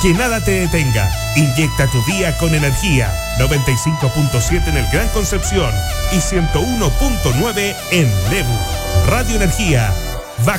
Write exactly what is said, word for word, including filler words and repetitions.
Que nada te detenga. Inyecta tu día con energía. noventa y cinco punto siete en el Gran Concepción y ciento uno punto nueve en Lebu. Radio Energía,